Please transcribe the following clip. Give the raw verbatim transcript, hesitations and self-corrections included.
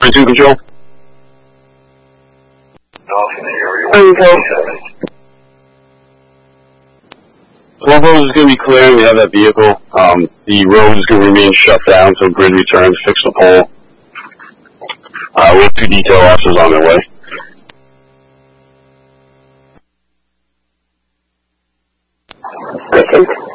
two control. Okay. Twelve rows is going to be clear. We have that vehicle. Um, the road is going to remain shut down until grid returns. Fix the pole. Uh, we have two detail officers on their way.